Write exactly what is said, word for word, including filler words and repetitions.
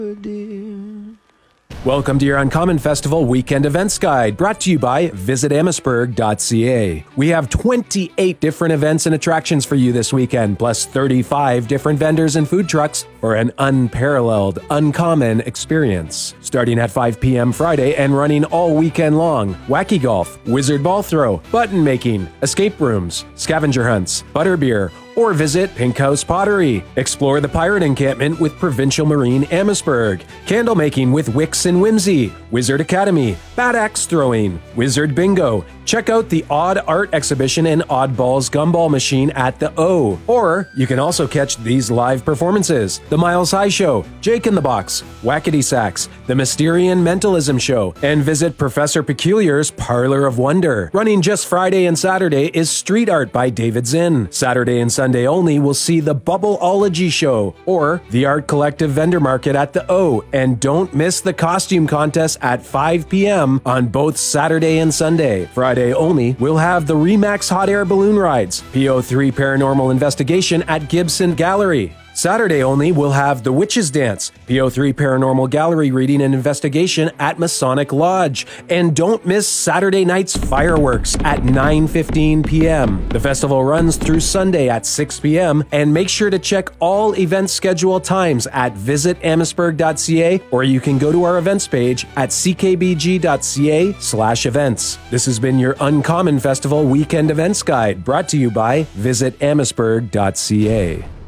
Welcome to your Uncommon Festival Weekend Events Guide, brought to you by visit amherstburg dot c a. We have twenty-eight different events and attractions for you this weekend, plus thirty-five different vendors and food trucks for an unparalleled, uncommon experience. Starting at five p.m. Friday and running all weekend long, wacky golf, wizard ball throw, button making, escape rooms, scavenger hunts, butterbeer, or visit Pink House Pottery. Explore the pirate encampment with Provincial Marine Amherstburg. Candle making with Wicks and Whimsy. Wizard Academy. Bat axe throwing. Wizard Bingo. Check out the Odd Art Exhibition and Oddballs Gumball Machine at the O. Or you can also catch these live performances. The Miles High Show, Jake in the Box, Wackety Sacks, The Mysterian Mentalism Show, and visit Professor Peculiar's Parlor of Wonder. Running just Friday and Saturday is Street Art by David Zinn. Saturday and Sunday only will see the Bubbleology Show or the Art Collective Vendor Market at the O. And don't miss the costume contest at five p.m. on both Saturday and Sunday. Friday only, we'll have the Remax Hot Air Balloon Rides, P O three Paranormal Investigation at Gibson Gallery. Saturday only, we'll have The Witches Dance, P O three Paranormal Gallery Reading and Investigation at Masonic Lodge. And don't miss Saturday night's fireworks at nine fifteen p.m. The festival runs through Sunday at six p.m. And make sure to check all event schedule times at visit amherstburg dot c a, or you can go to our events page at c k b g dot c a slash events. This has been your Uncommon Festival Weekend Events Guide, brought to you by visit amherstburg dot c a.